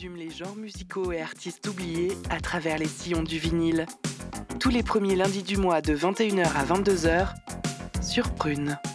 résume les genres musicaux et artistes oubliés à travers les sillons du vinyle. Tous les premiers lundis du mois de 21h à 22h sur Prune.